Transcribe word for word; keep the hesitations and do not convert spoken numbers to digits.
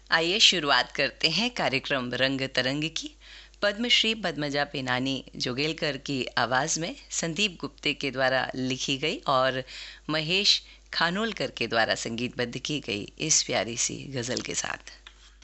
आइए शुरुआत करते हैं कार्यक्रम रंग तरंग की। पद्मश्री पद्मजा पेनानी जोगेलकर की आवाज़ में संदीप गुप्ते के द्वारा लिखी गई और महेश खानोलकर के द्वारा संगीतबद्ध की गई इस प्यारी सी गज़ल के साथ।